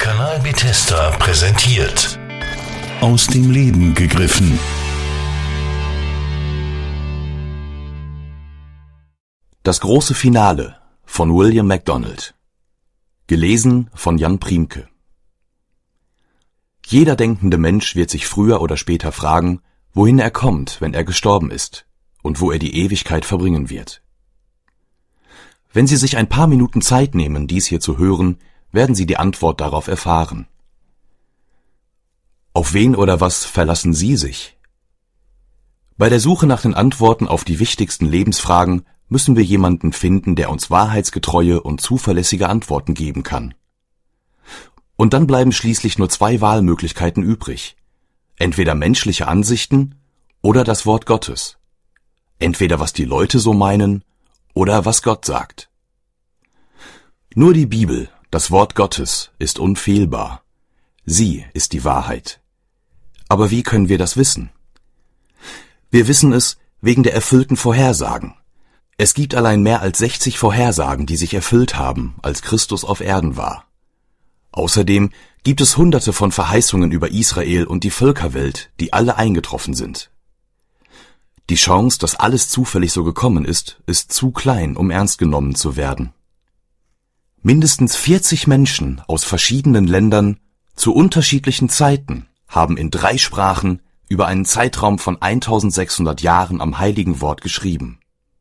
Kanal Bethesda präsentiert. Aus dem Leben gegriffen. Das große Finale von William MacDonald. Gelesen von Jan Priemke. Jeder denkende Mensch wird sich früher oder später fragen, wohin er kommt, wenn er gestorben ist und wo er die Ewigkeit verbringen wird. Wenn Sie sich ein paar Minuten Zeit nehmen, dies hier zu hören, werden Sie die Antwort darauf erfahren. Auf wen oder was verlassen Sie sich? Bei der Suche nach den Antworten auf die wichtigsten Lebensfragen müssen wir jemanden finden, der uns wahrheitsgetreue und zuverlässige Antworten geben kann. Und dann bleiben schließlich nur zwei Wahlmöglichkeiten übrig. Entweder menschliche Ansichten oder das Wort Gottes. Entweder was die Leute so meinen oder was Gott sagt. Nur die Bibel, das Wort Gottes, ist unfehlbar. Sie ist die Wahrheit. Aber wie können wir das wissen? Wir wissen es wegen der erfüllten Vorhersagen. Es gibt allein mehr als 60 Vorhersagen, die sich erfüllt haben, als Christus auf Erden war. Außerdem gibt es Hunderte von Verheißungen über Israel und die Völkerwelt, die alle eingetroffen sind. Die Chance, dass alles zufällig so gekommen ist zu klein, um ernst genommen zu werden. Mindestens 40 Menschen aus verschiedenen Ländern zu unterschiedlichen Zeiten haben in 3 Sprachen über einen Zeitraum von 1600 Jahren am Heiligen Wort geschrieben.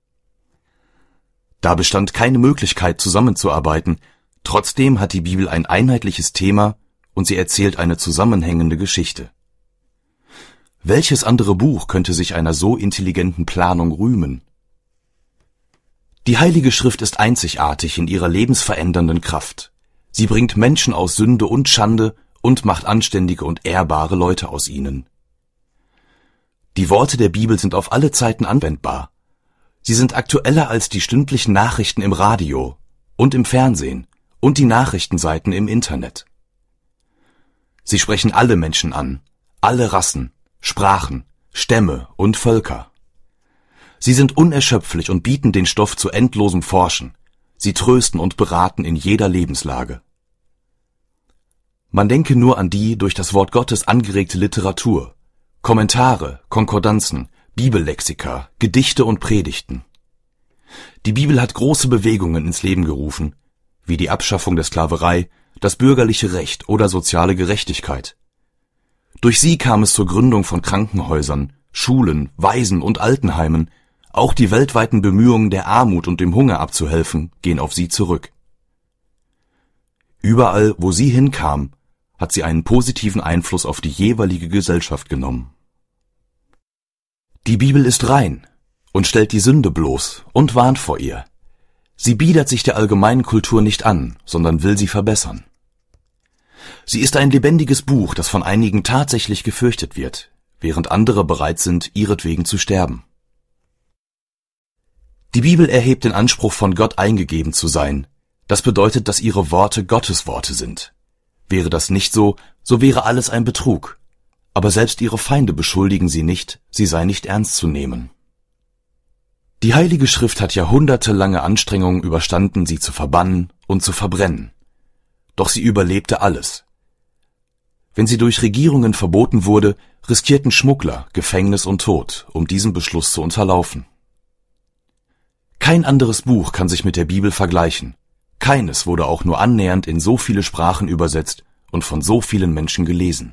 Da bestand keine Möglichkeit, zusammenzuarbeiten, trotzdem hat die Bibel ein einheitliches Thema und sie erzählt eine zusammenhängende Geschichte. Welches andere Buch könnte sich einer so intelligenten Planung rühmen? Die Heilige Schrift ist einzigartig in ihrer lebensverändernden Kraft. Sie bringt Menschen aus Sünde und Schande und macht anständige und ehrbare Leute aus ihnen. Die Worte der Bibel sind auf alle Zeiten anwendbar. Sie sind aktueller als die stündlichen Nachrichten im Radio und im Fernsehen und die Nachrichtenseiten im Internet. Sie sprechen alle Menschen an, alle Rassen, Sprachen, Stämme und Völker. Sie sind unerschöpflich und bieten den Stoff zu endlosem Forschen. Sie trösten und beraten in jeder Lebenslage. Man denke nur an die durch das Wort Gottes angeregte Literatur, Kommentare, Konkordanzen, Bibellexika, Gedichte und Predigten. Die Bibel hat große Bewegungen ins Leben gerufen, wie die Abschaffung der Sklaverei, das bürgerliche Recht oder soziale Gerechtigkeit. Durch sie kam es zur Gründung von Krankenhäusern, Schulen, Waisen- und Altenheimen. Auch die weltweiten Bemühungen, der Armut und dem Hunger abzuhelfen, gehen auf sie zurück. Überall, wo sie hinkam, hat sie einen positiven Einfluss auf die jeweilige Gesellschaft genommen. Die Bibel ist rein und stellt die Sünde bloß und warnt vor ihr. Sie biedert sich der allgemeinen Kultur nicht an, sondern will sie verbessern. Sie ist ein lebendiges Buch, das von einigen tatsächlich gefürchtet wird, während andere bereit sind, ihretwegen zu sterben. Die Bibel erhebt den Anspruch, von Gott eingegeben zu sein. Das bedeutet, dass ihre Worte Gottes Worte sind. Wäre das nicht so, so wäre alles ein Betrug. Aber selbst ihre Feinde beschuldigen sie nicht, sie sei nicht ernst zu nehmen. Die Heilige Schrift hat jahrhundertelange Anstrengungen überstanden, sie zu verbannen und zu verbrennen. Doch sie überlebte alles. Wenn sie durch Regierungen verboten wurde, riskierten Schmuggler Gefängnis und Tod, um diesen Beschluss zu unterlaufen. Kein anderes Buch kann sich mit der Bibel vergleichen. Keines wurde auch nur annähernd in so viele Sprachen übersetzt und von so vielen Menschen gelesen.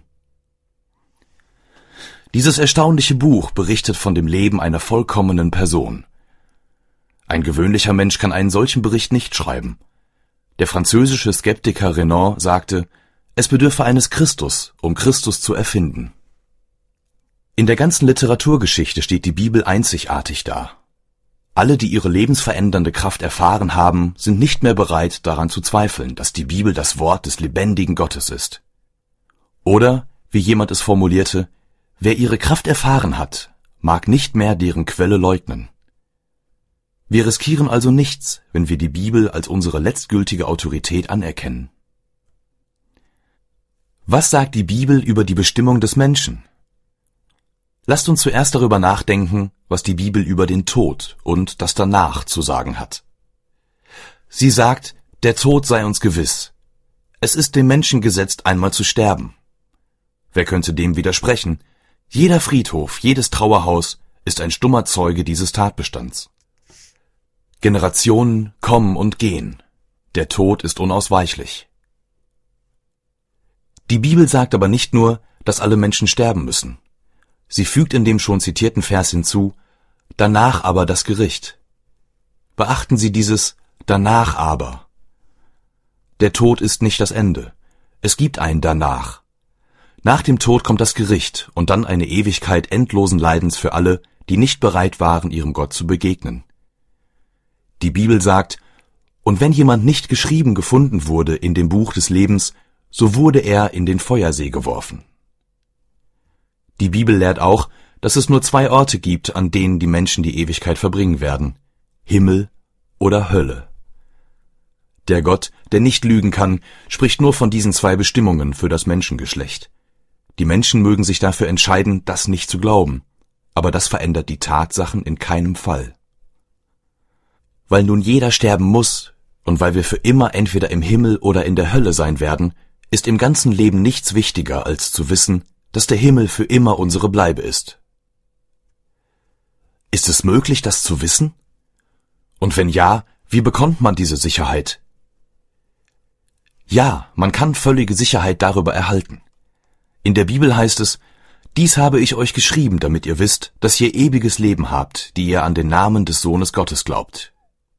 Dieses erstaunliche Buch berichtet von dem Leben einer vollkommenen Person. Ein gewöhnlicher Mensch kann einen solchen Bericht nicht schreiben. Der französische Skeptiker Renan sagte, es bedürfe eines Christus, um Christus zu erfinden. In der ganzen Literaturgeschichte steht die Bibel einzigartig da. Alle, die ihre lebensverändernde Kraft erfahren haben, sind nicht mehr bereit, daran zu zweifeln, dass die Bibel das Wort des lebendigen Gottes ist. Oder, wie jemand es formulierte, wer ihre Kraft erfahren hat, mag nicht mehr deren Quelle leugnen. Wir riskieren also nichts, wenn wir die Bibel als unsere letztgültige Autorität anerkennen. Was sagt die Bibel über die Bestimmung des Menschen? Lasst uns zuerst darüber nachdenken, was die Bibel über den Tod und das Danach zu sagen hat. Sie sagt, der Tod sei uns gewiss. Es ist dem Menschen gesetzt, einmal zu sterben. Wer könnte dem widersprechen? Jeder Friedhof, jedes Trauerhaus ist ein stummer Zeuge dieses Tatbestands. Generationen kommen und gehen. Der Tod ist unausweichlich. Die Bibel sagt aber nicht nur, dass alle Menschen sterben müssen. Sie fügt in dem schon zitierten Vers hinzu, danach aber das Gericht. Beachten Sie dieses danach aber. Der Tod ist nicht das Ende. Es gibt ein danach. Nach dem Tod kommt das Gericht und dann eine Ewigkeit endlosen Leidens für alle, die nicht bereit waren, ihrem Gott zu begegnen. Die Bibel sagt, und wenn jemand nicht geschrieben gefunden wurde in dem Buch des Lebens, so wurde er in den Feuersee geworfen. Die Bibel lehrt auch, dass es nur 2 Orte gibt, an denen die Menschen die Ewigkeit verbringen werden: Himmel oder Hölle. Der Gott, der nicht lügen kann, spricht nur von diesen 2 Bestimmungen für das Menschengeschlecht. Die Menschen mögen sich dafür entscheiden, das nicht zu glauben, aber das verändert die Tatsachen in keinem Fall. Weil nun jeder sterben muss und weil wir für immer entweder im Himmel oder in der Hölle sein werden, ist im ganzen Leben nichts wichtiger, als zu wissen, dass der Himmel für immer unsere Bleibe ist. Ist es möglich, das zu wissen? Und wenn ja, wie bekommt man diese Sicherheit? Ja, man kann völlige Sicherheit darüber erhalten. In der Bibel heißt es, dies habe ich euch geschrieben, damit ihr wisst, dass ihr ewiges Leben habt, die ihr an den Namen des Sohnes Gottes glaubt.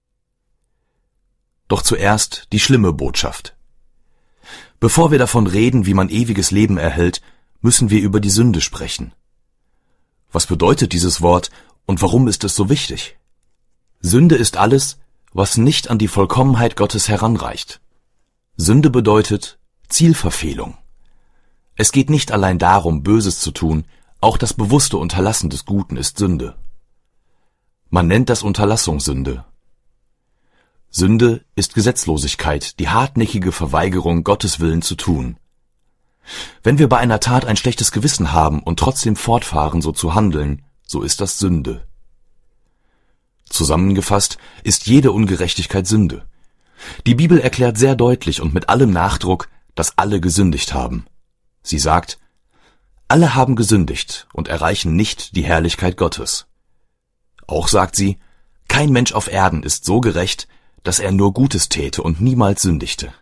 Doch zuerst die schlimme Botschaft. Bevor wir davon reden, wie man ewiges Leben erhält, müssen wir über die Sünde sprechen. Was bedeutet dieses Wort und warum ist es so wichtig? Sünde ist alles, was nicht an die Vollkommenheit Gottes heranreicht. Sünde bedeutet Zielverfehlung. Es geht nicht allein darum, Böses zu tun, auch das bewusste Unterlassen des Guten ist Sünde. Man nennt das Unterlassungssünde. Sünde ist Gesetzlosigkeit, die hartnäckige Verweigerung, Gottes Willen zu tun. Wenn wir bei einer Tat ein schlechtes Gewissen haben und trotzdem fortfahren, so zu handeln, so ist das Sünde. Zusammengefasst ist jede Ungerechtigkeit Sünde. Die Bibel erklärt sehr deutlich und mit allem Nachdruck, dass alle gesündigt haben. Sie sagt, alle haben gesündigt und erreichen nicht die Herrlichkeit Gottes. Auch sagt sie, kein Mensch auf Erden ist so gerecht, dass er nur Gutes täte und niemals sündigte.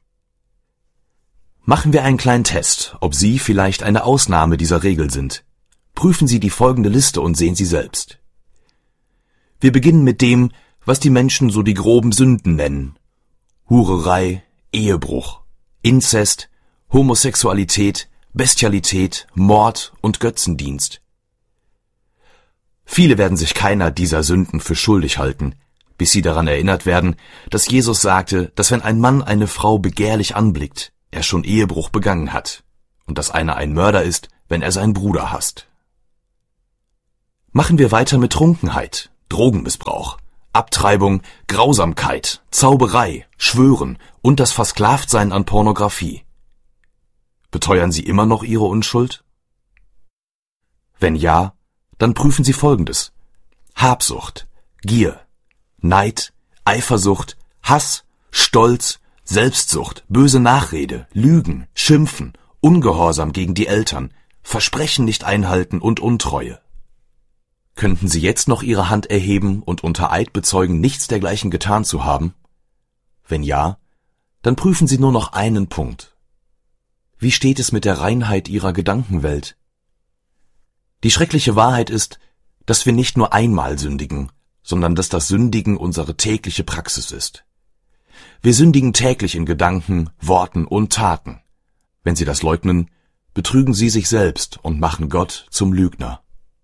Machen wir einen kleinen Test, ob Sie vielleicht eine Ausnahme dieser Regel sind. Prüfen Sie die folgende Liste und sehen Sie selbst. Wir beginnen mit dem, was die Menschen so die groben Sünden nennen: Hurerei, Ehebruch, Inzest, Homosexualität, Bestialität, Mord und Götzendienst. Viele werden sich keiner dieser Sünden für schuldig halten, bis sie daran erinnert werden, dass Jesus sagte, dass wenn ein Mann eine Frau begehrlich anblickt, er schon Ehebruch begangen hat und dass einer ein Mörder ist, wenn er seinen Bruder hasst. Machen wir weiter mit Trunkenheit, Drogenmissbrauch, Abtreibung, Grausamkeit, Zauberei, Schwören und das Versklavtsein an Pornografie. Beteuern Sie immer noch Ihre Unschuld? Wenn ja, dann prüfen Sie Folgendes: Habsucht, Gier, Neid, Eifersucht, Hass, Stolz, Selbstsucht, böse Nachrede, Lügen, Schimpfen, Ungehorsam gegen die Eltern, Versprechen nicht einhalten und Untreue. Könnten Sie jetzt noch Ihre Hand erheben und unter Eid bezeugen, nichts dergleichen getan zu haben? Wenn ja, dann prüfen Sie nur noch einen Punkt. Wie steht es mit der Reinheit Ihrer Gedankenwelt? Die schreckliche Wahrheit ist, dass wir nicht nur einmal sündigen, sondern dass das Sündigen unsere tägliche Praxis ist. Wir sündigen täglich in Gedanken, Worten und Taten. Wenn Sie das leugnen, betrügen Sie sich selbst und machen Gott zum Lügner.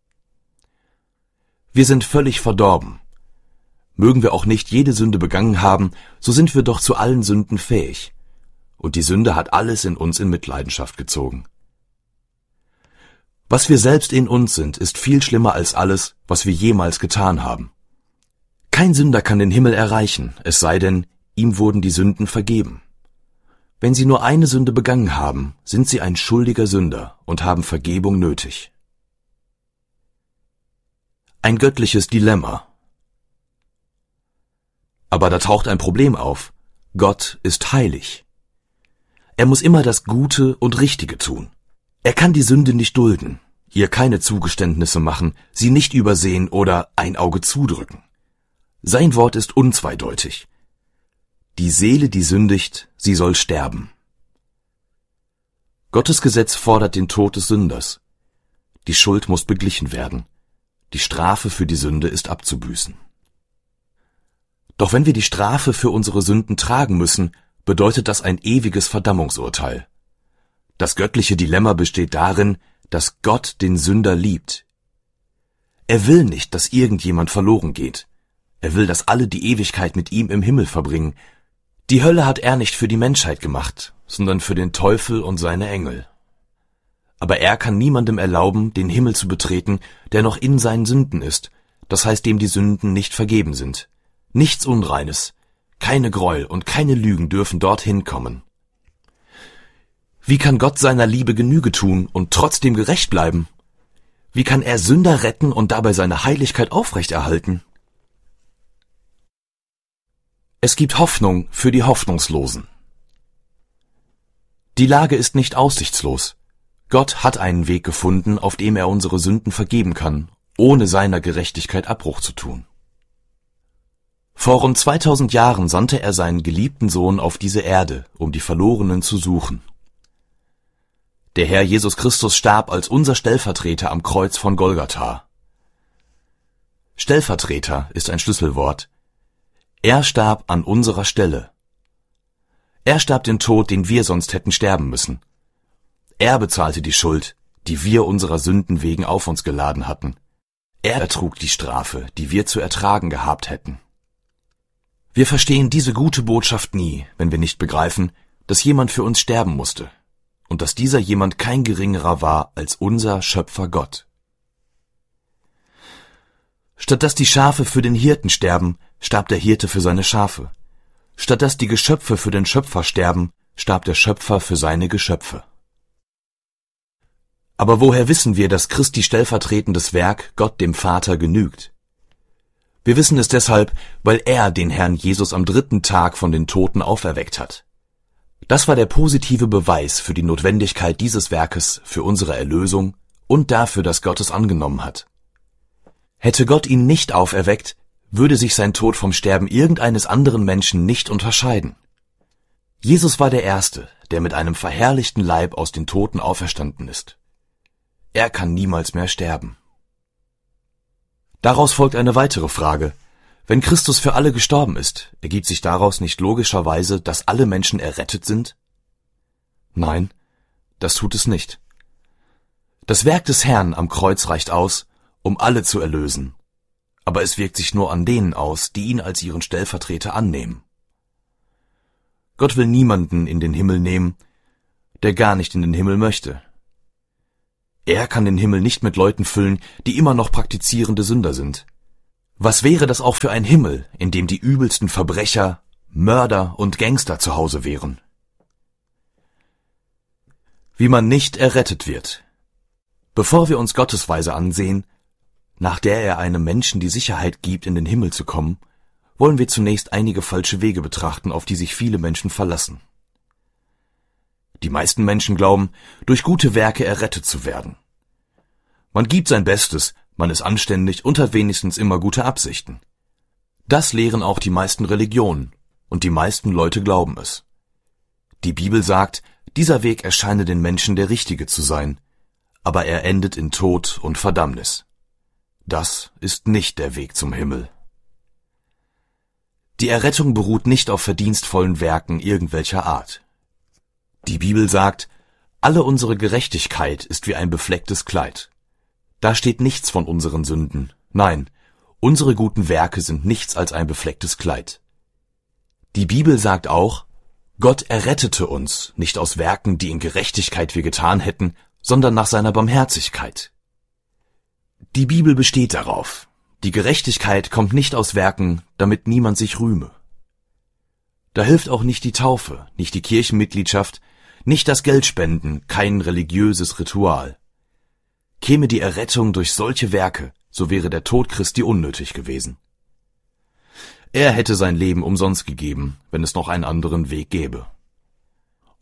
Wir sind völlig verdorben. Mögen wir auch nicht jede Sünde begangen haben, so sind wir doch zu allen Sünden fähig. Und die Sünde hat alles in uns in Mitleidenschaft gezogen. Was wir selbst in uns sind, ist viel schlimmer als alles, was wir jemals getan haben. Kein Sünder kann den Himmel erreichen, es sei denn, ihm wurden die Sünden vergeben. Wenn Sie nur eine Sünde begangen haben, sind Sie ein schuldiger Sünder und haben Vergebung nötig. Ein göttliches Dilemma. Aber da taucht ein Problem auf. Gott ist heilig. Er muss immer das Gute und Richtige tun. Er kann die Sünde nicht dulden, ihr keine Zugeständnisse machen, sie nicht übersehen oder ein Auge zudrücken. Sein Wort ist unzweideutig. Die Seele, die sündigt, sie soll sterben. Gottes Gesetz fordert den Tod des Sünders. Die Schuld muss beglichen werden. Die Strafe für die Sünde ist abzubüßen. Doch wenn wir die Strafe für unsere Sünden tragen müssen, bedeutet das ein ewiges Verdammungsurteil. Das göttliche Dilemma besteht darin, dass Gott den Sünder liebt. Er will nicht, dass irgendjemand verloren geht. Er will, dass alle die Ewigkeit mit ihm im Himmel verbringen. Die Hölle hat er nicht für die Menschheit gemacht, sondern für den Teufel und seine Engel. Aber er kann niemandem erlauben, den Himmel zu betreten, der noch in seinen Sünden ist, das heißt, dem die Sünden nicht vergeben sind. Nichts Unreines, keine Gräuel und keine Lügen dürfen dorthin kommen. Wie kann Gott seiner Liebe Genüge tun und trotzdem gerecht bleiben? Wie kann er Sünder retten und dabei seine Heiligkeit aufrechterhalten? Es gibt Hoffnung für die Hoffnungslosen. Die Lage ist nicht aussichtslos. Gott hat einen Weg gefunden, auf dem er unsere Sünden vergeben kann, ohne seiner Gerechtigkeit Abbruch zu tun. Vor rund 2000 Jahren sandte er seinen geliebten Sohn auf diese Erde, um die Verlorenen zu suchen. Der Herr Jesus Christus starb als unser Stellvertreter am Kreuz von Golgatha. Stellvertreter ist ein Schlüsselwort. Er starb an unserer Stelle. Er starb den Tod, den wir sonst hätten sterben müssen. Er bezahlte die Schuld, die wir unserer Sünden wegen auf uns geladen hatten. Er ertrug die Strafe, die wir zu ertragen gehabt hätten. Wir verstehen diese gute Botschaft nie, wenn wir nicht begreifen, dass jemand für uns sterben musste und dass dieser jemand kein geringerer war als unser Schöpfer Gott. Statt dass die Schafe für den Hirten sterben, starb der Hirte für seine Schafe. Statt dass die Geschöpfe für den Schöpfer sterben, starb der Schöpfer für seine Geschöpfe. Aber woher wissen wir, dass Christi stellvertretendes Werk Gott dem Vater genügt? Wir wissen es deshalb, weil er den Herrn Jesus am 3. Tag von den Toten auferweckt hat. Das war der positive Beweis für die Notwendigkeit dieses Werkes für unsere Erlösung und dafür, dass Gott es angenommen hat. Hätte Gott ihn nicht auferweckt, würde sich sein Tod vom Sterben irgendeines anderen Menschen nicht unterscheiden. Jesus war der Erste, der mit einem verherrlichten Leib aus den Toten auferstanden ist. Er kann niemals mehr sterben. Daraus folgt eine weitere Frage. Wenn Christus für alle gestorben ist, ergibt sich daraus nicht logischerweise, dass alle Menschen errettet sind? Nein, das tut es nicht. Das Werk des Herrn am Kreuz reicht aus, um alle zu erlösen. Aber es wirkt sich nur an denen aus, die ihn als ihren Stellvertreter annehmen. Gott will niemanden in den Himmel nehmen, der gar nicht in den Himmel möchte. Er kann den Himmel nicht mit Leuten füllen, die immer noch praktizierende Sünder sind. Was wäre das auch für ein Himmel, in dem die übelsten Verbrecher, Mörder und Gangster zu Hause wären? Wie man nicht errettet wird. Bevor wir uns Gottes Weise ansehen, nach der er einem Menschen die Sicherheit gibt, in den Himmel zu kommen, wollen wir zunächst einige falsche Wege betrachten, auf die sich viele Menschen verlassen. Die meisten Menschen glauben, durch gute Werke errettet zu werden. Man gibt sein Bestes, man ist anständig und hat wenigstens immer gute Absichten. Das lehren auch die meisten Religionen, und die meisten Leute glauben es. Die Bibel sagt, dieser Weg erscheine den Menschen der richtige zu sein, aber er endet in Tod und Verdammnis. Das ist nicht der Weg zum Himmel. Die Errettung beruht nicht auf verdienstvollen Werken irgendwelcher Art. Die Bibel sagt, alle unsere Gerechtigkeit ist wie ein beflecktes Kleid. Da steht nichts von unseren Sünden. Nein, unsere guten Werke sind nichts als ein beflecktes Kleid. Die Bibel sagt auch, Gott errettete uns, nicht aus Werken, die in Gerechtigkeit wir getan hätten, sondern nach seiner Barmherzigkeit. Die Bibel besteht darauf. Die Gerechtigkeit kommt nicht aus Werken, damit niemand sich rühme. Da hilft auch nicht die Taufe, nicht die Kirchenmitgliedschaft, nicht das Geldspenden, kein religiöses Ritual. Käme die Errettung durch solche Werke, so wäre der Tod Christi unnötig gewesen. Er hätte sein Leben umsonst gegeben, wenn es noch einen anderen Weg gäbe.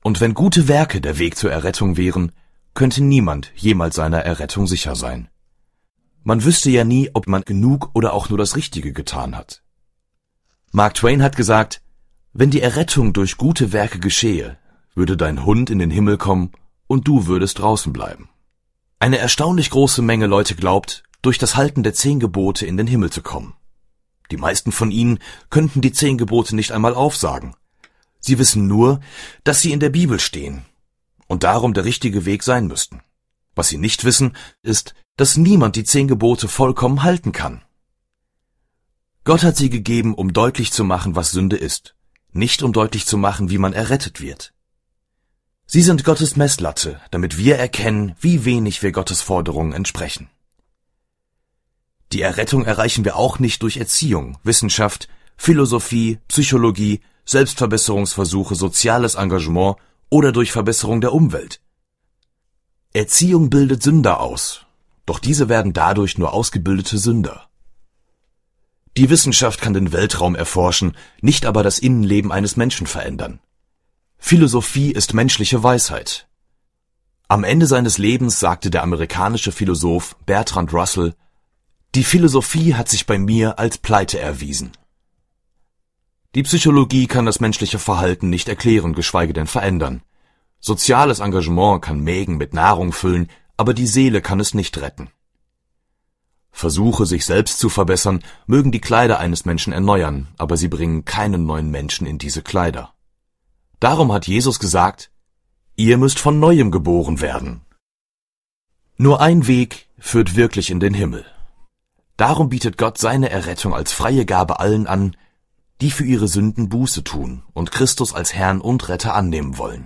Und wenn gute Werke der Weg zur Errettung wären, könnte niemand jemals seiner Errettung sicher sein. Man wüsste ja nie, ob man genug oder auch nur das Richtige getan hat. Mark Twain hat gesagt, wenn die Errettung durch gute Werke geschehe, würde dein Hund in den Himmel kommen und du würdest draußen bleiben. Eine erstaunlich große Menge Leute glaubt, durch das Halten der 10 Gebote in den Himmel zu kommen. Die meisten von ihnen könnten die 10 Gebote nicht einmal aufsagen. Sie wissen nur, dass sie in der Bibel stehen und darum der richtige Weg sein müssten. Was sie nicht wissen, ist, dass niemand die 10 Gebote vollkommen halten kann. Gott hat sie gegeben, um deutlich zu machen, was Sünde ist, nicht um deutlich zu machen, wie man errettet wird. Sie sind Gottes Messlatte, damit wir erkennen, wie wenig wir Gottes Forderungen entsprechen. Die Errettung erreichen wir auch nicht durch Erziehung, Wissenschaft, Philosophie, Psychologie, Selbstverbesserungsversuche, soziales Engagement oder durch Verbesserung der Umwelt. Erziehung bildet Sünder aus, doch diese werden dadurch nur ausgebildete Sünder. Die Wissenschaft kann den Weltraum erforschen, nicht aber das Innenleben eines Menschen verändern. Philosophie ist menschliche Weisheit. Am Ende seines Lebens sagte der amerikanische Philosoph Bertrand Russell, die Philosophie hat sich bei mir als Pleite erwiesen. Die Psychologie kann das menschliche Verhalten nicht erklären, geschweige denn verändern. Soziales Engagement kann Mägen mit Nahrung füllen, aber die Seele kann es nicht retten. Versuche, sich selbst zu verbessern, mögen die Kleider eines Menschen erneuern, aber sie bringen keinen neuen Menschen in diese Kleider. Darum hat Jesus gesagt, ihr müsst von Neuem geboren werden. Nur ein Weg führt wirklich in den Himmel. Darum bietet Gott seine Errettung als freie Gabe allen an, die für ihre Sünden Buße tun und Christus als Herrn und Retter annehmen wollen.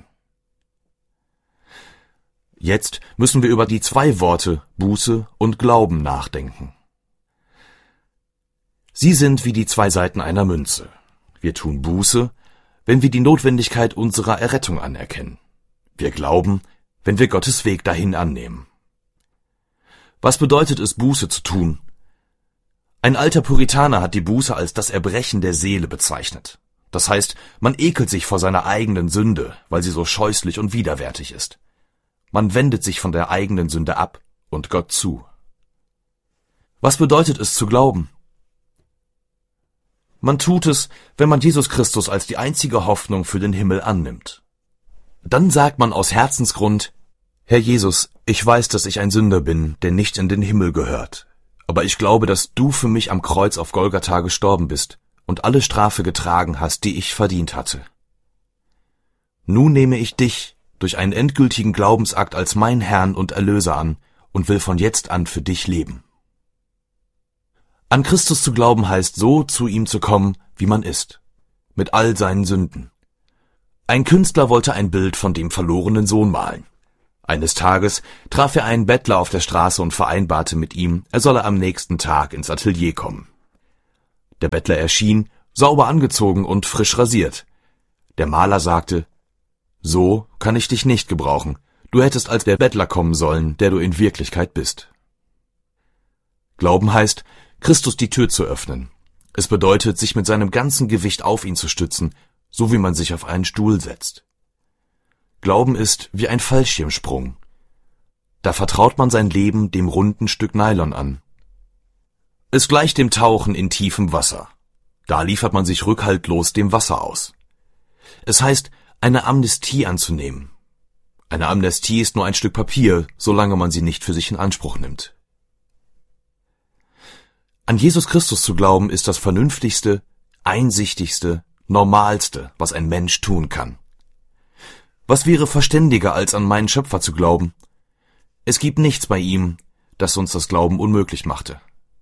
Jetzt müssen wir über die 2 Worte Buße und Glauben nachdenken. Sie sind wie die 2 Seiten einer Münze. Wir tun Buße, wenn wir die Notwendigkeit unserer Errettung anerkennen. Wir glauben, wenn wir Gottes Weg dahin annehmen. Was bedeutet es, Buße zu tun? Ein alter Puritaner hat die Buße als das Erbrechen der Seele bezeichnet. Das heißt, man ekelt sich vor seiner eigenen Sünde, weil sie so scheußlich und widerwärtig ist. Man wendet sich von der eigenen Sünde ab und Gott zu. Was bedeutet es zu glauben? Man tut es, wenn man Jesus Christus als die einzige Hoffnung für den Himmel annimmt. Dann sagt man aus Herzensgrund, Herr Jesus, ich weiß, dass ich ein Sünder bin, der nicht in den Himmel gehört. Aber ich glaube, dass du für mich am Kreuz auf Golgatha gestorben bist und alle Strafe getragen hast, die ich verdient hatte. Nun nehme ich dich durch einen endgültigen Glaubensakt als mein Herrn und Erlöser an und will von jetzt an für dich leben. An Christus zu glauben heißt, so zu ihm zu kommen, wie man ist, mit all seinen Sünden. Ein Künstler wollte ein Bild von dem verlorenen Sohn malen. Eines Tages traf er einen Bettler auf der Straße und vereinbarte mit ihm, er solle am nächsten Tag ins Atelier kommen. Der Bettler erschien, sauber angezogen und frisch rasiert. Der Maler sagte, so kann ich dich nicht gebrauchen. Du hättest als der Bettler kommen sollen, der du in Wirklichkeit bist. Glauben heißt, Christus die Tür zu öffnen. Es bedeutet, sich mit seinem ganzen Gewicht auf ihn zu stützen, so wie man sich auf einen Stuhl setzt. Glauben ist wie ein Fallschirmsprung. Da vertraut man sein Leben dem runden Stück Nylon an. Es gleicht dem Tauchen in tiefem Wasser. Da liefert man sich rückhaltlos dem Wasser aus. Es heißt, eine Amnestie anzunehmen. Eine Amnestie ist nur ein Stück Papier, solange man sie nicht für sich in Anspruch nimmt. An Jesus Christus zu glauben ist das vernünftigste, einsichtigste, normalste, was ein Mensch tun kann. Was wäre verständiger, als an meinen Schöpfer zu glauben? Es gibt nichts bei ihm, das uns das Glauben unmöglich machte.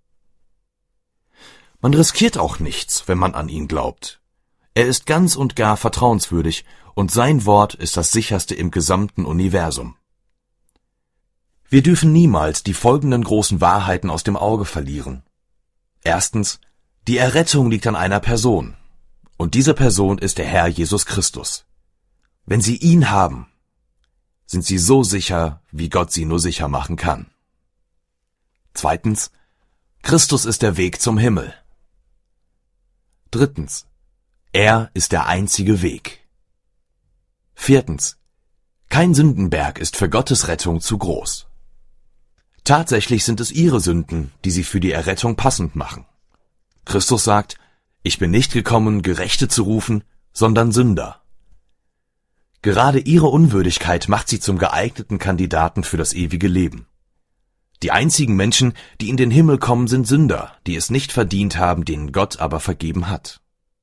Man riskiert auch nichts, wenn man an ihn glaubt. Er ist ganz und gar vertrauenswürdig und sein Wort ist das sicherste im gesamten Universum. Wir dürfen niemals die folgenden großen Wahrheiten aus dem Auge verlieren. Erstens, die Errettung liegt an einer Person. Und diese Person ist der Herr Jesus Christus. Wenn Sie ihn haben, sind Sie so sicher, wie Gott Sie nur sicher machen kann. Zweitens, Christus ist der Weg zum Himmel. Drittens, er ist der einzige Weg. Viertens. Kein Sündenberg ist für Gottes Rettung zu groß. Tatsächlich sind es ihre Sünden, die sie für die Errettung passend machen. Christus sagt, ich bin nicht gekommen, Gerechte zu rufen, sondern Sünder. Gerade ihre Unwürdigkeit macht sie zum geeigneten Kandidaten für das ewige Leben. Die einzigen Menschen, die in den Himmel kommen, sind Sünder, die es nicht verdient haben, denen Gott aber vergeben hat.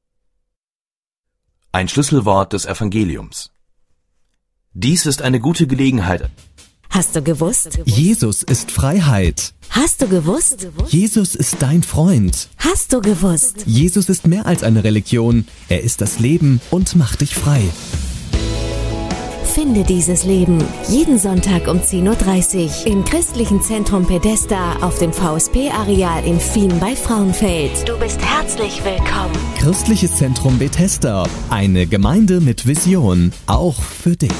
Ein Schlüsselwort des Evangeliums. Dies ist eine gute Gelegenheit. Hast du gewusst? Jesus ist Freiheit. Hast du gewusst? Jesus ist dein Freund. Hast du gewusst? Jesus ist mehr als eine Religion. Er ist das Leben und macht dich frei. Finde dieses Leben jeden Sonntag um 10:30 Uhr im Christlichen Zentrum Pedesta auf dem VSP-Areal in Fien bei Frauenfeld. Du bist herzlich willkommen. Christliches Zentrum Bethesda. Eine Gemeinde mit Vision. Auch für dich.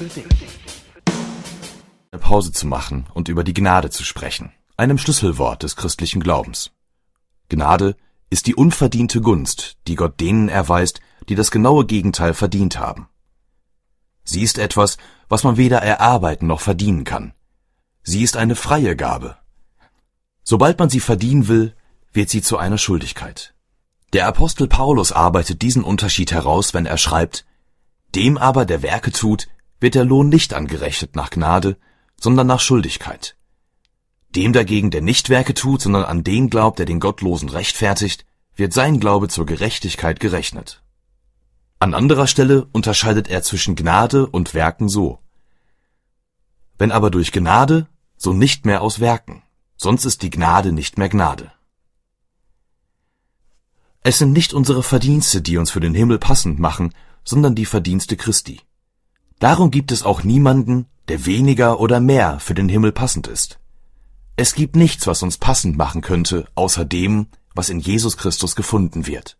Eine Pause zu machen und über die Gnade zu sprechen, einem Schlüsselwort des christlichen Glaubens. Gnade ist die unverdiente Gunst, die Gott denen erweist, die das genaue Gegenteil verdient haben. Sie ist etwas, was man weder erarbeiten noch verdienen kann. Sie ist eine freie Gabe. Sobald man sie verdienen will, wird sie zu einer Schuldigkeit. Der Apostel Paulus arbeitet diesen Unterschied heraus, wenn er schreibt, dem aber, der Werke tut, wird der Lohn nicht angerechnet nach Gnade, sondern nach Schuldigkeit. Dem dagegen, der nicht Werke tut, sondern an den glaubt, der den Gottlosen rechtfertigt, wird sein Glaube zur Gerechtigkeit gerechnet. An anderer Stelle unterscheidet er zwischen Gnade und Werken so. Wenn aber durch Gnade, so nicht mehr aus Werken, sonst ist die Gnade nicht mehr Gnade. Es sind nicht unsere Verdienste, die uns für den Himmel passend machen, sondern die Verdienste Christi. Darum gibt es auch niemanden, der weniger oder mehr für den Himmel passend ist. Es gibt nichts, was uns passend machen könnte, außer dem, was in Jesus Christus gefunden wird.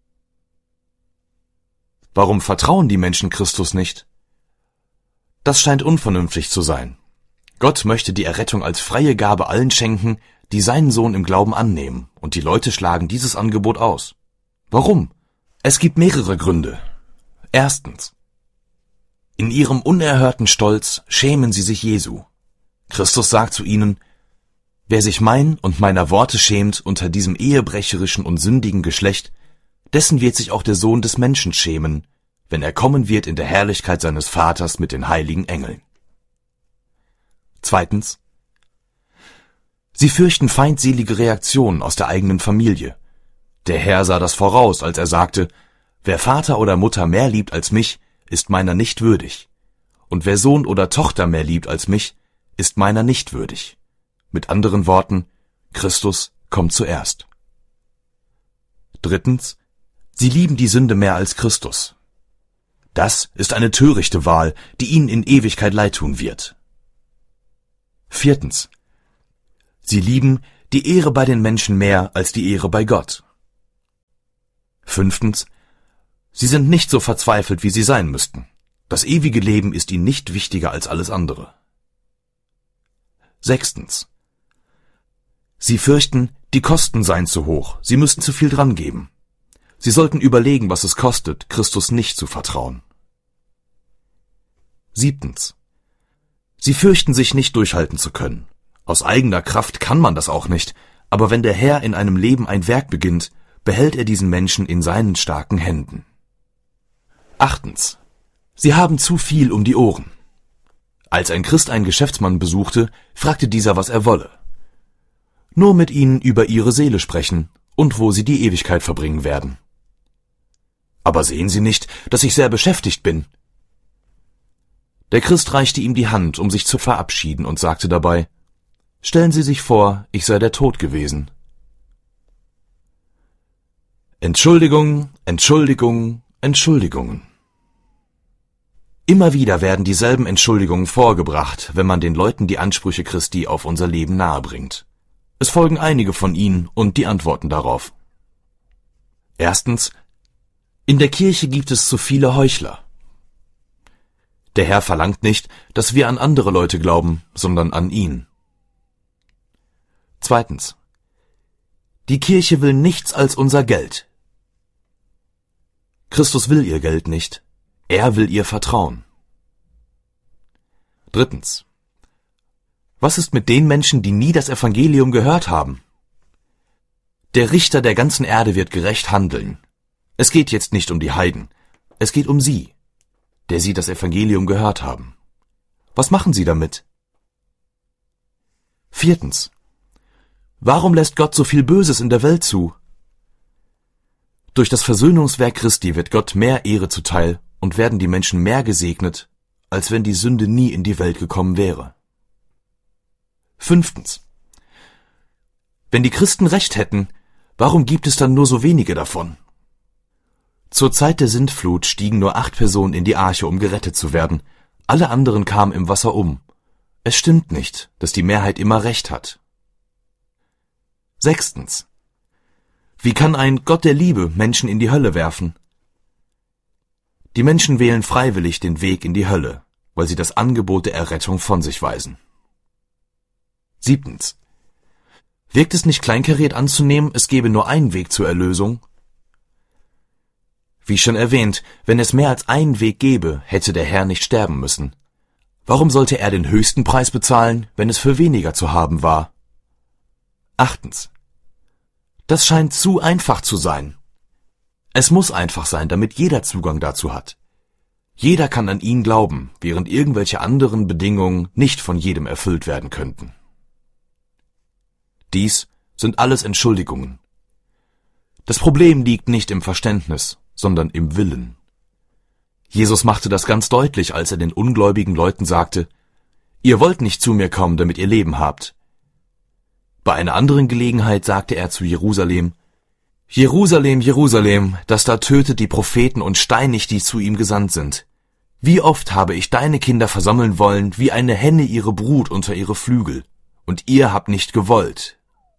Warum vertrauen die Menschen Christus nicht? Das scheint unvernünftig zu sein. Gott möchte die Errettung als freie Gabe allen schenken, die seinen Sohn im Glauben annehmen, und die Leute schlagen dieses Angebot aus. Warum? Es gibt mehrere Gründe. Erstens. In ihrem unerhörten Stolz schämen sie sich Jesu. Christus sagt zu ihnen, wer sich mein und meiner Worte schämt unter diesem ehebrecherischen und sündigen Geschlecht, dessen wird sich auch der Sohn des Menschen schämen, wenn er kommen wird in der Herrlichkeit seines Vaters mit den heiligen Engeln. Zweitens. Sie fürchten feindselige Reaktionen aus der eigenen Familie. Der Herr sah das voraus, als er sagte, wer Vater oder Mutter mehr liebt als mich, ist meiner nicht würdig. Und wer Sohn oder Tochter mehr liebt als mich, ist meiner nicht würdig. Mit anderen Worten, Christus kommt zuerst. Drittens. Sie lieben die Sünde mehr als Christus. Das ist eine törichte Wahl, die ihnen in Ewigkeit leid tun wird. Viertens. Sie lieben die Ehre bei den Menschen mehr als die Ehre bei Gott. Fünftens. Sie sind nicht so verzweifelt, wie sie sein müssten. Das ewige Leben ist ihnen nicht wichtiger als alles andere. Sechstens. Sie fürchten, die Kosten seien zu hoch, sie müssten zu viel dran geben. Sie sollten überlegen, was es kostet, Christus nicht zu vertrauen. Siebtens. Sie fürchten sich nicht durchhalten zu können. Aus eigener Kraft kann man das auch nicht, aber wenn der Herr in einem Leben ein Werk beginnt, behält er diesen Menschen in seinen starken Händen. Achtens. Sie haben zu viel um die Ohren. Als ein Christ einen Geschäftsmann besuchte, fragte dieser, was er wolle. Nur mit ihnen über ihre Seele sprechen und wo sie die Ewigkeit verbringen werden. Aber sehen Sie nicht, dass ich sehr beschäftigt bin? Der Christ reichte ihm die Hand, um sich zu verabschieden, und sagte dabei, stellen Sie sich vor, ich sei der Tod gewesen. Entschuldigung, Entschuldigung, Entschuldigungen. Immer wieder werden dieselben Entschuldigungen vorgebracht, wenn man den Leuten die Ansprüche Christi auf unser Leben nahebringt. Es folgen einige von ihnen und die Antworten darauf. Erstens. In der Kirche gibt es zu viele Heuchler. Der Herr verlangt nicht, dass wir an andere Leute glauben, sondern an ihn. Zweitens. Die Kirche will nichts als unser Geld. Christus will ihr Geld nicht. Er will ihr vertrauen. Drittens. Was ist mit den Menschen, die nie das Evangelium gehört haben? Der Richter der ganzen Erde wird gerecht handeln. Es geht jetzt nicht um die Heiden, es geht um sie, der sie das Evangelium gehört haben. Was machen sie damit? Viertens. Warum lässt Gott so viel Böses in der Welt zu? Durch das Versöhnungswerk Christi wird Gott mehr Ehre zuteil und werden die Menschen mehr gesegnet, als wenn die Sünde nie in die Welt gekommen wäre. Fünftens. Wenn die Christen recht hätten, warum gibt es dann nur so wenige davon? Zur Zeit der Sintflut stiegen nur 8 Personen in die Arche, um gerettet zu werden. Alle anderen kamen im Wasser um. Es stimmt nicht, dass die Mehrheit immer recht hat. Sechstens. Wie kann ein Gott der Liebe Menschen in die Hölle werfen? Die Menschen wählen freiwillig den Weg in die Hölle, weil sie das Angebot der Errettung von sich weisen. Siebtens. Wirkt es nicht kleinkariert anzunehmen, es gebe nur einen Weg zur Erlösung? Wie schon erwähnt, wenn es mehr als einen Weg gäbe, hätte der Herr nicht sterben müssen. Warum sollte er den höchsten Preis bezahlen, wenn es für weniger zu haben war? Achtens. Das scheint zu einfach zu sein. Es muss einfach sein, damit jeder Zugang dazu hat. Jeder kann an ihn glauben, während irgendwelche anderen Bedingungen nicht von jedem erfüllt werden könnten. Dies sind alles Entschuldigungen. Das Problem liegt nicht im Verständnis, sondern im Willen. Jesus machte das ganz deutlich, als er den ungläubigen Leuten sagte, ihr wollt nicht zu mir kommen, damit ihr Leben habt. Bei einer anderen Gelegenheit sagte er zu Jerusalem, Jerusalem, Jerusalem, das da tötet die Propheten und steinigt, die zu ihm gesandt sind. Wie oft habe ich deine Kinder versammeln wollen, wie eine Henne ihre Brut unter ihre Flügel, und ihr habt nicht gewollt.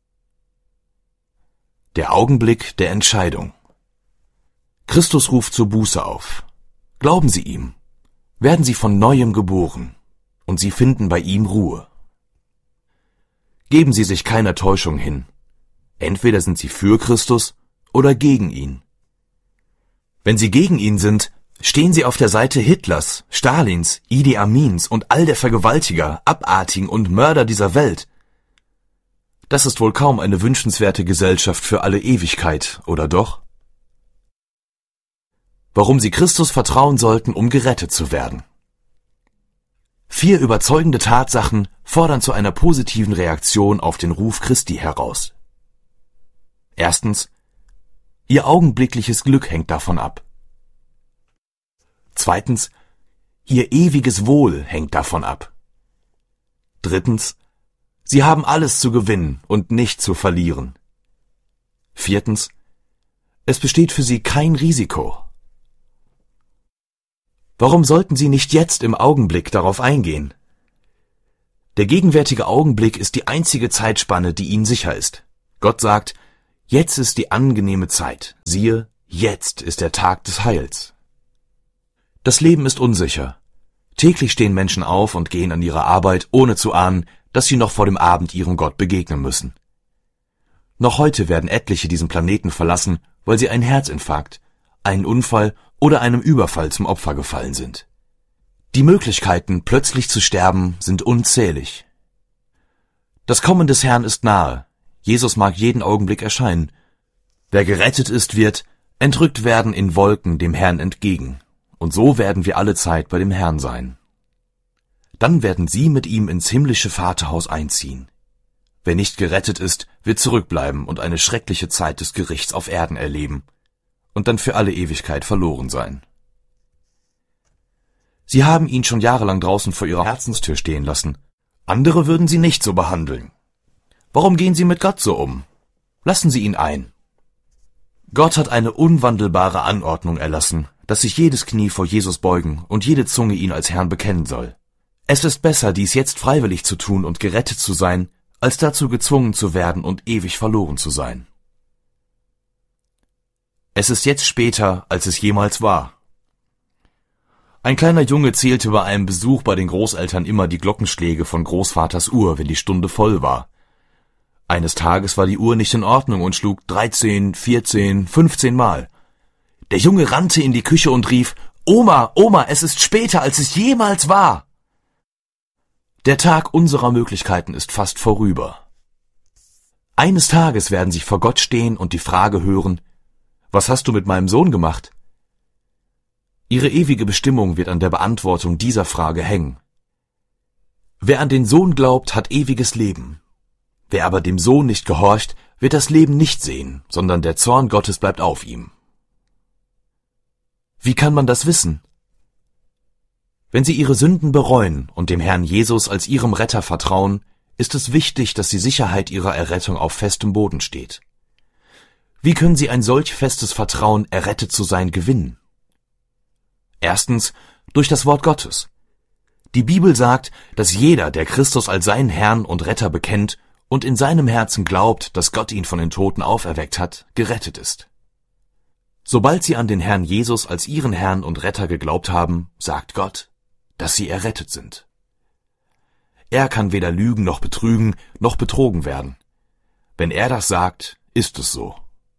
Der Augenblick der Entscheidung. Christus ruft zur Buße auf. Glauben Sie ihm, werden Sie von Neuem geboren, und Sie finden bei ihm Ruhe. Geben Sie sich keiner Täuschung hin. Entweder sind Sie für Christus oder gegen ihn. Wenn Sie gegen ihn sind, stehen Sie auf der Seite Hitlers, Stalins, Idi Amins und all der Vergewaltiger, Abartigen und Mörder dieser Welt. Das ist wohl kaum eine wünschenswerte Gesellschaft für alle Ewigkeit, oder doch? Warum Sie Christus vertrauen sollten, um gerettet zu werden. 4 überzeugende Tatsachen fordern zu einer positiven Reaktion auf den Ruf Christi heraus. Erstens, Ihr augenblickliches Glück hängt davon ab. Zweitens, Ihr ewiges Wohl hängt davon ab. Drittens, Sie haben alles zu gewinnen und nicht zu verlieren. Viertens, es besteht für Sie kein Risiko. Warum sollten Sie nicht jetzt im Augenblick darauf eingehen? Der gegenwärtige Augenblick ist die einzige Zeitspanne, die Ihnen sicher ist. Gott sagt, jetzt ist die angenehme Zeit. Siehe, jetzt ist der Tag des Heils. Das Leben ist unsicher. Täglich stehen Menschen auf und gehen an ihre Arbeit, ohne zu ahnen, dass sie noch vor dem Abend ihrem Gott begegnen müssen. Noch heute werden etliche diesen Planeten verlassen, weil sie einen Herzinfarkt, einen Unfall oder einem Überfall zum Opfer gefallen sind. Die Möglichkeiten, plötzlich zu sterben, sind unzählig. Das Kommen des Herrn ist nahe. Jesus mag jeden Augenblick erscheinen. Wer gerettet ist, wird entrückt werden in Wolken dem Herrn entgegen. Und so werden wir alle Zeit bei dem Herrn sein. Dann werden sie mit ihm ins himmlische Vaterhaus einziehen. Wer nicht gerettet ist, wird zurückbleiben und eine schreckliche Zeit des Gerichts auf Erden erleben und dann für alle Ewigkeit verloren sein. Sie haben ihn schon jahrelang draußen vor ihrer Herzenstür stehen lassen. Andere würden sie nicht so behandeln. Warum gehen Sie mit Gott so um? Lassen Sie ihn ein. Gott hat eine unwandelbare Anordnung erlassen, dass sich jedes Knie vor Jesus beugen und jede Zunge ihn als Herrn bekennen soll. Es ist besser, dies jetzt freiwillig zu tun und gerettet zu sein, als dazu gezwungen zu werden und ewig verloren zu sein. Es ist jetzt später, als es jemals war. Ein kleiner Junge zählte bei einem Besuch bei den Großeltern immer die Glockenschläge von Großvaters Uhr, wenn die Stunde voll war. Eines Tages war die Uhr nicht in Ordnung und schlug 13, 14, 15 Mal. Der Junge rannte in die Küche und rief, Oma, Oma, es ist später, als es jemals war. Der Tag unserer Möglichkeiten ist fast vorüber. Eines Tages werden Sie vor Gott stehen und die Frage hören: Was hast du mit meinem Sohn gemacht? Ihre ewige Bestimmung wird an der Beantwortung dieser Frage hängen. Wer an den Sohn glaubt, hat ewiges Leben. Wer aber dem Sohn nicht gehorcht, wird das Leben nicht sehen, sondern der Zorn Gottes bleibt auf ihm. Wie kann man das wissen? Wenn Sie Ihre Sünden bereuen und dem Herrn Jesus als Ihrem Retter vertrauen, ist es wichtig, dass die Sicherheit Ihrer Errettung auf festem Boden steht. Wie können Sie ein solch festes Vertrauen, errettet zu sein, gewinnen? Erstens, durch das Wort Gottes. Die Bibel sagt, dass jeder, der Christus als seinen Herrn und Retter bekennt und in seinem Herzen glaubt, dass Gott ihn von den Toten auferweckt hat, gerettet ist. Sobald Sie an den Herrn Jesus als Ihren Herrn und Retter geglaubt haben, sagt Gott, dass Sie errettet sind. Er kann weder lügen noch betrügen noch betrogen werden. Wenn er das sagt, ist es so.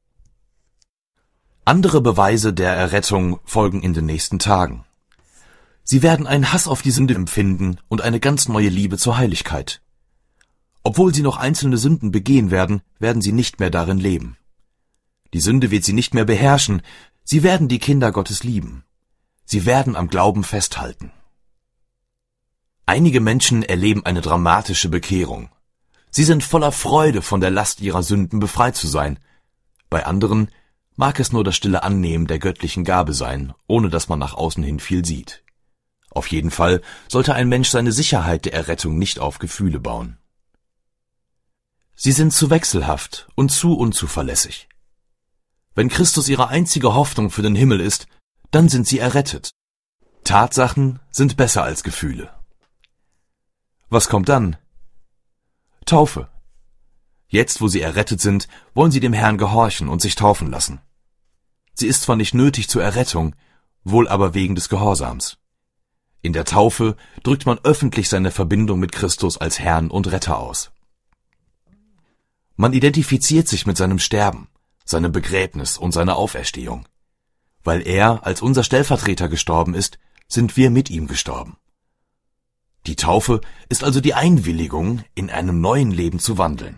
Andere Beweise der Errettung folgen in den nächsten Tagen. Sie werden einen Hass auf die Sünde empfinden und eine ganz neue Liebe zur Heiligkeit. Obwohl Sie noch einzelne Sünden begehen werden, werden Sie nicht mehr darin leben. Die Sünde wird Sie nicht mehr beherrschen, Sie werden die Kinder Gottes lieben. Sie werden am Glauben festhalten. Einige Menschen erleben eine dramatische Bekehrung. Sie sind voller Freude, von der Last ihrer Sünden befreit zu sein. Bei anderen mag es nur das stille Annehmen der göttlichen Gabe sein, ohne dass man nach außen hin viel sieht. Auf jeden Fall sollte ein Mensch seine Sicherheit der Errettung nicht auf Gefühle bauen. Sie sind zu wechselhaft und zu unzuverlässig. Wenn Christus ihre einzige Hoffnung für den Himmel ist, dann sind sie errettet. Tatsachen sind besser als Gefühle. Was kommt dann? Taufe. Jetzt, wo sie errettet sind, wollen sie dem Herrn gehorchen und sich taufen lassen. Sie ist zwar nicht nötig zur Errettung, wohl aber wegen des Gehorsams. In der Taufe drückt man öffentlich seine Verbindung mit Christus als Herrn und Retter aus. Man identifiziert sich mit seinem Sterben, seinem Begräbnis und seiner Auferstehung. Weil er als unser Stellvertreter gestorben ist, sind wir mit ihm gestorben. Die Taufe ist also die Einwilligung, in einem neuen Leben zu wandeln.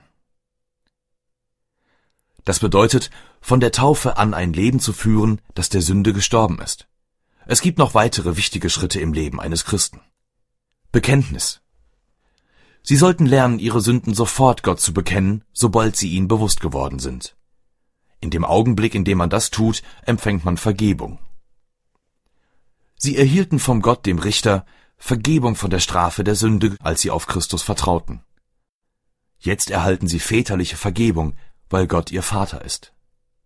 Das bedeutet, von der Taufe an ein Leben zu führen, das der Sünde gestorben ist. Es gibt noch weitere wichtige Schritte im Leben eines Christen. Bekenntnis. Sie sollten lernen, ihre Sünden sofort Gott zu bekennen, sobald sie ihnen bewusst geworden sind. In dem Augenblick, in dem man das tut, empfängt man Vergebung. Sie erhielten vom Gott, dem Richter, Vergebung von der Strafe der Sünde, als sie auf Christus vertrauten. Jetzt erhalten sie väterliche Vergebung, weil Gott ihr Vater ist.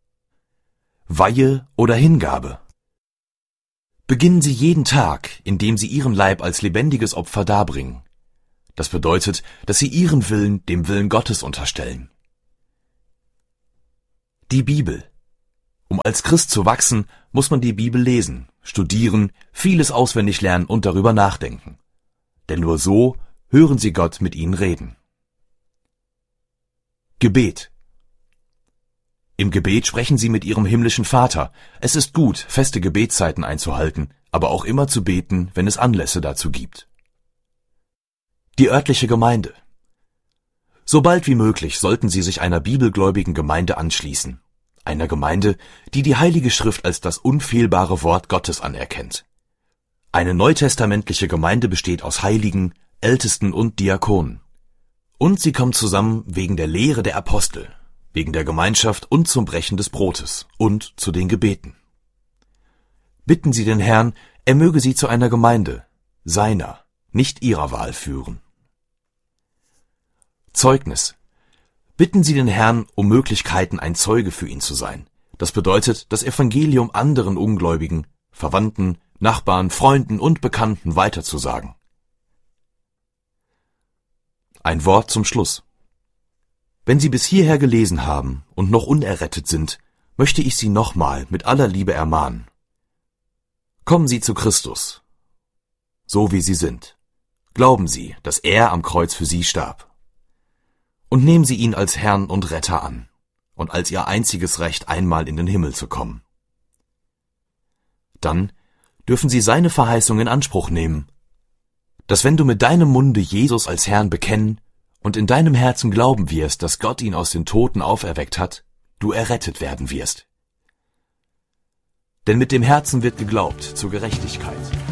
Weihe oder Hingabe. Beginnen Sie jeden Tag, indem Sie Ihren Leib als lebendiges Opfer darbringen. Das bedeutet, dass Sie Ihren Willen dem Willen Gottes unterstellen. Die Bibel. Um als Christ zu wachsen, muss man die Bibel lesen, studieren, vieles auswendig lernen und darüber nachdenken. Denn nur so hören Sie Gott mit Ihnen reden. Gebet. Im Gebet sprechen Sie mit Ihrem himmlischen Vater. Es ist gut, feste Gebetszeiten einzuhalten, aber auch immer zu beten, wenn es Anlässe dazu gibt. Die örtliche Gemeinde. Sobald wie möglich sollten Sie sich einer bibelgläubigen Gemeinde anschließen. Einer Gemeinde, die die Heilige Schrift als das unfehlbare Wort Gottes anerkennt. Eine neutestamentliche Gemeinde besteht aus Heiligen, Ältesten und Diakonen. Und sie kommt zusammen wegen der Lehre der Apostel, wegen der Gemeinschaft und zum Brechen des Brotes und zu den Gebeten. Bitten Sie den Herrn, er möge Sie zu einer Gemeinde, seiner, nicht Ihrer Wahl führen. Zeugnis. Bitten Sie den Herrn um Möglichkeiten, ein Zeuge für ihn zu sein. Das bedeutet, das Evangelium anderen Ungläubigen, Verwandten, Nachbarn, Freunden und Bekannten weiterzusagen. Ein Wort zum Schluss. Wenn Sie bis hierher gelesen haben und noch unerrettet sind, möchte ich Sie nochmal mit aller Liebe ermahnen. Kommen Sie zu Christus, so wie Sie sind. Glauben Sie, dass er am Kreuz für Sie starb. Und nehmen Sie ihn als Herrn und Retter an und als Ihr einziges Recht, einmal in den Himmel zu kommen. Dann dürfen sie seine Verheißung in Anspruch nehmen, dass wenn du mit deinem Munde Jesus als Herrn bekennen und in deinem Herzen glauben wirst, dass Gott ihn aus den Toten auferweckt hat, du errettet werden wirst. Denn mit dem Herzen wird geglaubt zur Gerechtigkeit